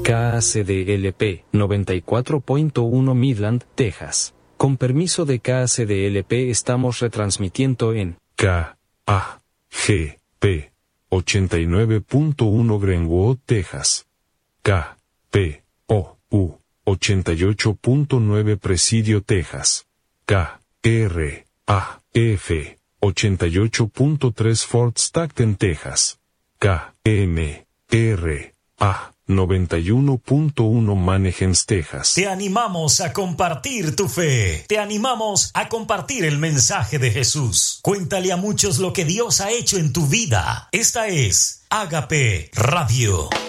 KACDLP 94.1 Midland, Texas. Con permiso de KACDLP estamos retransmitiendo en KAGP 89.1 Greenwood, Texas. KPOU 88.9 Presidio, Texas. KRAF 88.3 Fort Stockton, Texas. KMRA 91.1 Mannheim, Texas. Te animamos a compartir tu fe. Te animamos a compartir el mensaje de Jesús. Cuéntale a muchos lo que Dios ha hecho en tu vida. Esta es Ágape Radio.